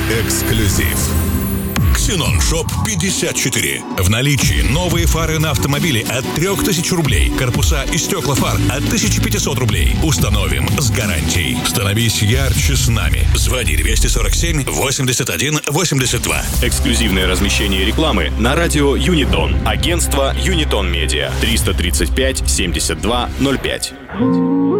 Эксклюзив. Ксенон Шоп 54. В наличии новые фары на автомобили от 3000 рублей. Корпуса и стекла фар от 1500 рублей. Установим с гарантией. Становись ярче с нами. Звони 247 81 82. Эксклюзивное размещение рекламы на радио Юнитон. Агентство Юнитон Медиа. 335 72 05.